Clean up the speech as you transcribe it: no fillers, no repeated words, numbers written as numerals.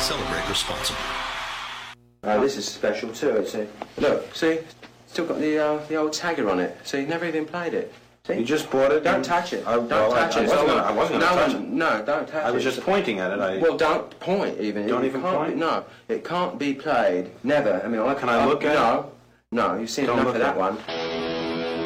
Celebrate responsibly. This is special too. Look, see, still got the old tagger on it. See, never even played it. See? You just bought it? Don't touch it. Don't touch it. I wasn't going to touch it. No, don't touch it. I was just pointing at it. Well, don't point even. Don't even point? No, it can't be played. Never. I mean, Can I look at it? No, you've seen enough of that one.